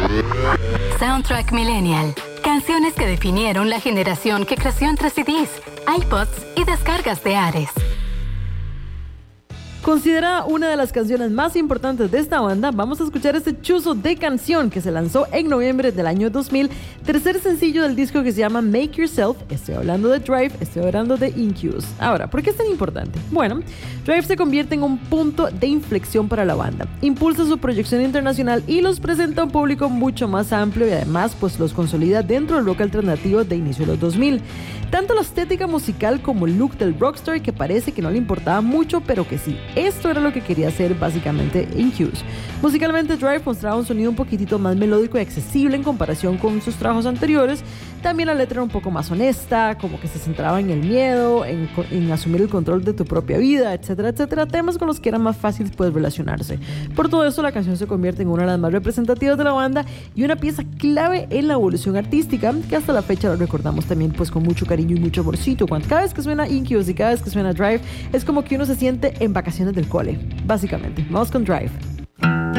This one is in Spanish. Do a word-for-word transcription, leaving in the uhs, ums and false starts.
Soundtrack Millennial. Canciones que definieron la generación que creció entre C Ds, iPods y descargas de Ares. Considerada una de las canciones más importantes de esta banda, vamos a escuchar este chuzo de canción que se lanzó en noviembre del año dos mil, tercer sencillo del disco que se llama Make Yourself. Estoy hablando de Drive, estoy hablando de Incubus. Ahora, ¿por qué es tan importante? Bueno, Drive se convierte en un punto de inflexión para la banda, impulsa su proyección internacional y los presenta a un público mucho más amplio y además pues los consolida dentro del rock alternativo de inicio de los dos mil. Tanto la estética musical como el look del rockstar que parece que no le importaba mucho, pero que sí, esto era lo que quería hacer básicamente Incubus. Musicalmente, Drive mostraba un sonido un poquitito más melódico y accesible en comparación con sus trabajos anteriores. También la letra era un poco más honesta, como que se centraba en el miedo, en, en asumir el control de tu propia vida, etcétera, etcétera, temas con los que era más fácil pues, relacionarse. Por todo eso, la canción se convierte en una de las más representativas de la banda y una pieza clave en la evolución artística, que hasta la fecha lo recordamos también pues con mucho cariño y mucho amorcito. Cuando cada vez que suena Incubus y cada vez que suena Drive, es como que uno se siente en vacaciones del cole, básicamente. Vamos con Drive.